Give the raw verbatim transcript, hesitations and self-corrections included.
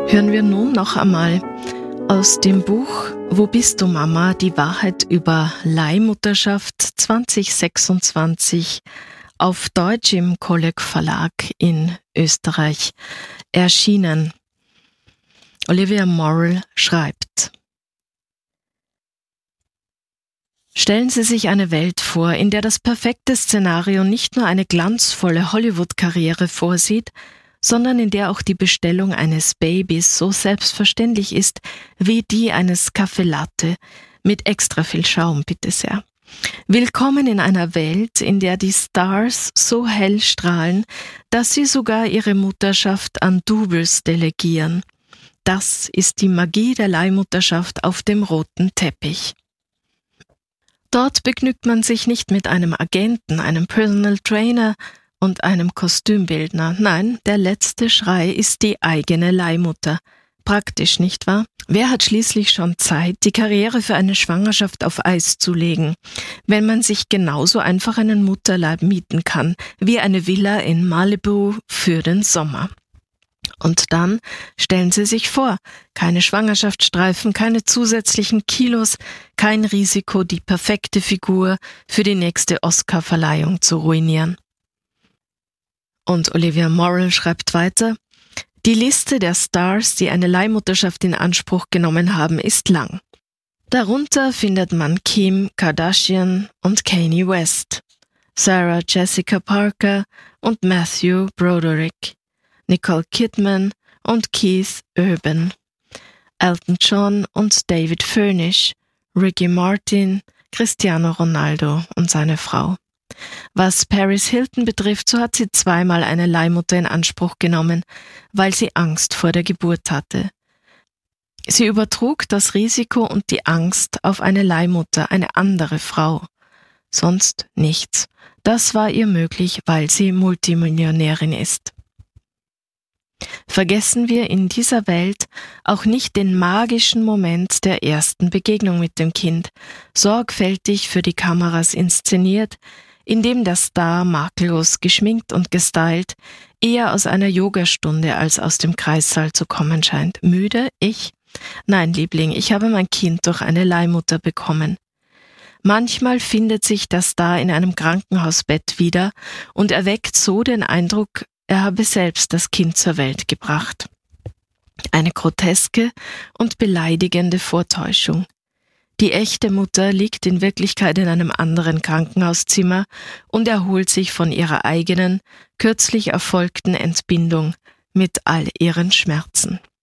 Hören wir nun noch einmal aus dem Buch Wo bist du, Mama? Die Wahrheit über Leihmutterschaft zwanzig sechsundzwanzig auf Deutsch im Kolleg Verlag in Österreich erschienen. Olivia Morrill schreibt: Stellen Sie sich eine Welt vor, in der das perfekte Szenario nicht nur eine glanzvolle Hollywood-Karriere vorsieht, sondern in der auch die Bestellung eines Babys so selbstverständlich ist wie die eines Kaffee Latte mit extra viel Schaum, bitte sehr. Willkommen in einer Welt, in der die Stars so hell strahlen, dass sie sogar ihre Mutterschaft an Doubles delegieren. Das ist die Magie der Leihmutterschaft auf dem roten Teppich. Dort begnügt man sich nicht mit einem Agenten, einem Personal Trainer und einem Kostümbildner. Nein, der letzte Schrei ist die eigene Leihmutter. Praktisch, nicht wahr? Wer hat schließlich schon Zeit, die Karriere für eine Schwangerschaft auf Eis zu legen, wenn man sich genauso einfach einen Mutterleib mieten kann, wie eine Villa in Malibu für den Sommer? Und dann stellen Sie sich vor, keine Schwangerschaftsstreifen, keine zusätzlichen Kilos, kein Risiko, die perfekte Figur für die nächste Oscarverleihung zu ruinieren. Und Olivia Morrill schreibt weiter: Die Liste der Stars, die eine Leihmutterschaft in Anspruch genommen haben, ist lang. Darunter findet man Kim Kardashian und Kanye West, Sarah Jessica Parker und Matthew Broderick, Nicole Kidman und Keith Urban, Elton John und David Furnish, Ricky Martin, Cristiano Ronaldo und seine Frau. Was Paris Hilton betrifft, so hat sie zweimal eine Leihmutter in Anspruch genommen, weil sie Angst vor der Geburt hatte. Sie übertrug das Risiko und die Angst auf eine Leihmutter, eine andere Frau. Sonst nichts. Das war ihr möglich, weil sie Multimillionärin ist. Vergessen wir in dieser Welt auch nicht den magischen Moment der ersten Begegnung mit dem Kind, sorgfältig für die Kameras inszeniert, in dem der Star makellos geschminkt und gestylt eher aus einer Yogastunde als aus dem Kreissaal zu kommen scheint. Müde? Ich? Nein, Liebling, ich habe mein Kind durch eine Leihmutter bekommen. Manchmal findet sich der Star in einem Krankenhausbett wieder und erweckt so den Eindruck, er habe selbst das Kind zur Welt gebracht. Eine groteske und beleidigende Vortäuschung. Die echte Mutter liegt in Wirklichkeit in einem anderen Krankenhauszimmer und erholt sich von ihrer eigenen, kürzlich erfolgten Entbindung mit all ihren Schmerzen.